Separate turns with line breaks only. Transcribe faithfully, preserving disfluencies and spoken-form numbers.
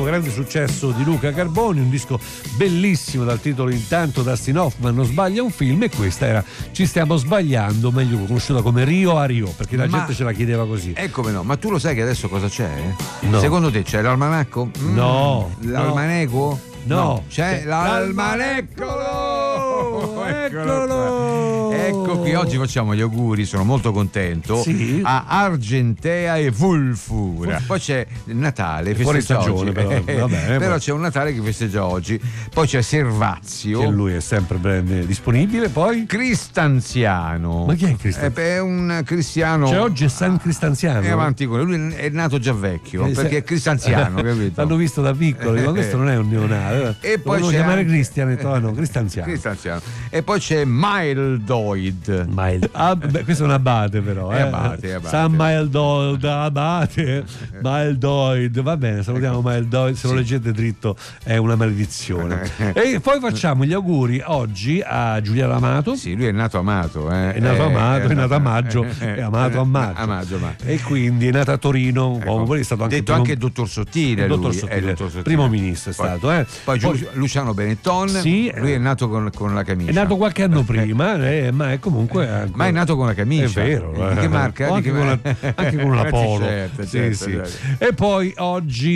grande successo di Luca Carboni, un disco bellissimo dal titolo Intanto Dustin Hoffman non sbaglia un film, e questa era Ci stiamo sbagliando, meglio conosciuta come Rio a Rio, perché la
Ma,
gente ce la chiedeva così.
E come no? Ma tu lo sai che adesso cosa c'è?
No.
Secondo te c'è l'almanacco? Mm,
No.
L'almaneco?
No.
No. C'è
l'almanecco!
Eccolo! Ecco qui, oggi facciamo gli auguri, sono molto contento,
sì.
a Argentea e Fulfura. Poi c'è Natale,
fuori
festeggia
stagione,
oggi.
però, va bene,
però
poi.
c'è un Natale che festeggia oggi. Poi c'è Servazio,
Che lui è sempre ben disponibile. Poi
Cristanziano.
Ma chi è Cristanziano?
Eh, è un cristiano.
Cioè oggi è San Cristanziano.
È avanti con lui, è nato già vecchio,
Eh,
perché
se-
è cristanziano, capito?
L'hanno visto da piccolo, dico, questo non è un neonato.
E poi
Lo
c'è
chiamare
anche-
Cristian, e no, no, Cristanziano.
Cristanziano. E poi c'è Mildoid.
Mild. Ah, beh, questo è un abate, però.
È
Eh.
abate, è abate.
San Mildoid, abate. Mildoid. Va bene, salutiamo Mildoid. Se lo leggete dritto è una maledizione. E poi facciamo gli auguri oggi a Giuliano Amato.
Sì, lui è nato amato. Eh.
È nato
Eh,
amato, è nato a
eh,
maggio,
eh,
è amato a maggio.
a maggio, ma-
E quindi è nato a Torino.
Ecco.
Oh, poi è stato anche
detto
primo-
anche il dottor Sottile,
il
lui,
dottor
è il
Sottile,
dottor Sottile.
primo ministro è
Poi-
stato. Eh.
Poi,
Poi-
Giu- Luciano Benetton,
Sì,
lui
eh.
è nato con, con la camicia.
È nato qualche anno prima, eh, ma è comunque. ancora-
Ma è nato con la camicia.
È vero.
Di che
eh.
marca?
O
Di
anche,
che
con
mar-
la, anche con una
Sì,
polo.
certo,
Sì,
certo,
sì.
certo.
E poi oggi